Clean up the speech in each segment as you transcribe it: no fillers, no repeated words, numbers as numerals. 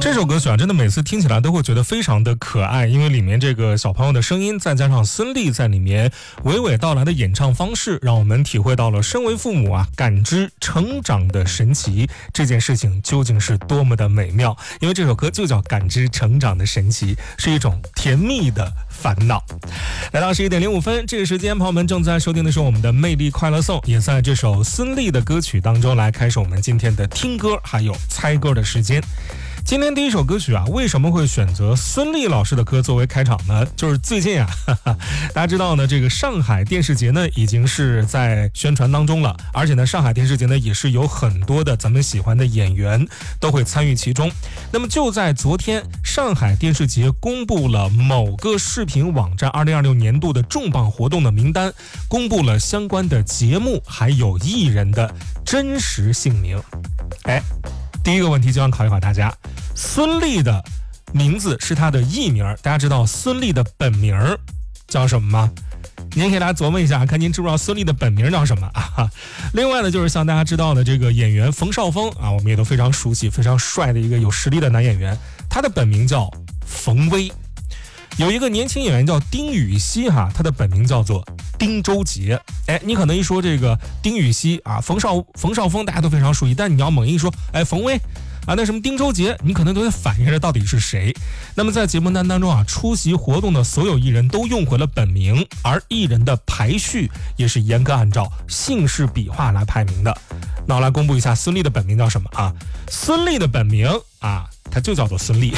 这首歌曲啊，真的每次听起来都会觉得非常的可爱，因为里面这个小朋友的声音，再加上孙俪在里面娓娓道来的演唱方式，让我们体会到了身为父母啊，感知成长的神奇。这件事情究竟是多么的美妙，因为这首歌就叫感知成长的神奇，是一种甜蜜的烦恼。来到11点05分，这个时间朋友们正在收听的是我们的魅力快乐颂，也在这首孙俪的歌曲当中来开始我们今天的听歌还有猜歌的时间。今天第一首歌曲啊，为什么会选择孙俪老师的歌作为开场呢？就是最近啊，大家知道呢，这个上海电视节呢已经是在宣传当中了，而且呢，上海电视节呢也是有很多的咱们喜欢的演员都会参与其中。那么就在昨天，上海电视节公布了某个视频网站2026年度的重磅活动的名单，公布了相关的节目还有艺人的真实姓名。第一个问题就想考一考大家，孙俪的名字是她的艺名，大家知道孙俪的本名叫什么吗？您可以来琢磨一下，看您知不知道孙俪的本名叫什么啊？另外呢，就是像大家知道的这个演员冯绍峰啊，我们也都非常熟悉，非常帅的一个有实力的男演员，他的本名叫冯威。有一个年轻演员叫丁禹兮哈，他的本名叫做丁周杰。你可能一说这个丁禹兮啊，冯绍峰大家都非常熟悉，但你要猛一说冯威啊，那什么丁周杰，你可能都会反映着到底是谁。那么在节目单当中啊，出席活动的所有艺人都用回了本名，而艺人的排序也是严格按照姓氏笔画来排名的。那我来公布一下孙俪的本名叫什么啊？孙俪的本名啊，它就叫做孙俪。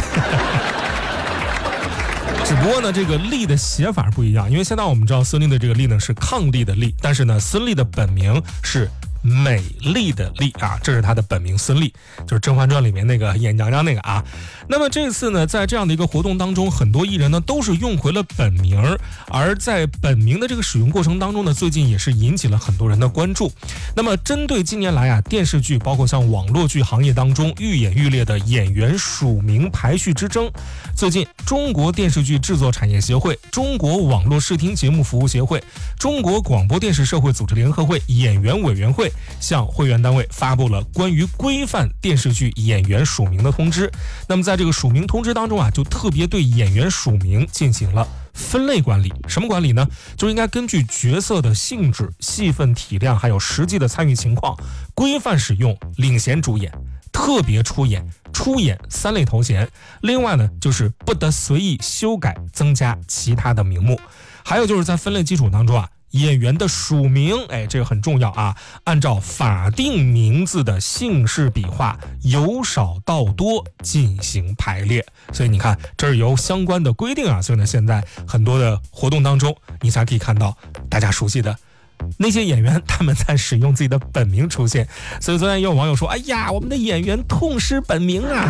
只不过呢，这个俪的写法不一样，因为现在我们知道孙俪的这个俪呢是伉俪的俪，但是呢，孙俪的本名是美丽的丽啊，这是她的本名孙俪，就是《甄嬛传》里面那个演娘娘那个啊。那么这次呢，在这样的一个活动当中，很多艺人呢都是用回了本名，而在本名的这个使用过程当中呢，最近也是引起了很多人的关注。那么针对近年来啊，电视剧包括像网络剧行业当中愈演愈烈的演员署名排序之争，最近中国电视剧制作产业协会、中国网络视听节目服务协会、中国广播电视社会组织联合会演员委员会向会员单位发布了关于规范电视剧演员署名的通知。那么在这个署名通知当中啊，就特别对演员署名进行了分类管理。什么管理呢？就应该根据角色的性质、戏份体量还有实际的参与情况，规范使用领衔主演、特别出演、出演3类头衔。另外呢，就是不得随意修改增加其他的名目。还有就是在分类基础当中啊，演员的署名这个很重要啊，按照法定名字的姓氏笔画由少到多进行排列。所以你看，这是由相关的规定啊，所以呢，现在很多的活动当中你才可以看到大家熟悉的那些演员他们在使用自己的本名出现。所以昨天也有网友说，哎呀，我们的演员痛失本名啊。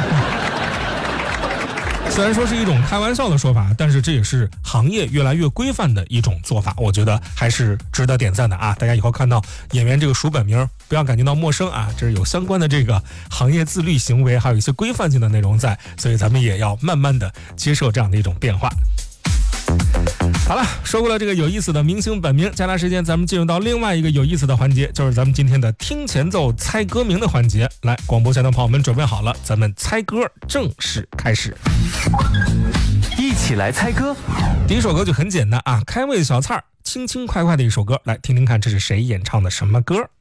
虽然说是一种开玩笑的说法，但是这也是行业越来越规范的一种做法，我觉得还是值得点赞的啊！大家以后看到演员这个署本名，不要感觉到陌生啊，这是有相关的这个行业自律行为，还有一些规范性的内容在，所以咱们也要慢慢的接受这样的一种变化。好了，说过了这个有意思的明星本名，接下来时间咱们进入到另外一个有意思的环节，就是咱们今天的听前奏猜歌名的环节。来，广播前的朋友们准备好了，咱们猜歌正式开始。 一起来猜歌。 第一首歌就很简单啊，开胃小菜，轻轻快快的一首歌，来听听看这是谁演唱的什么歌。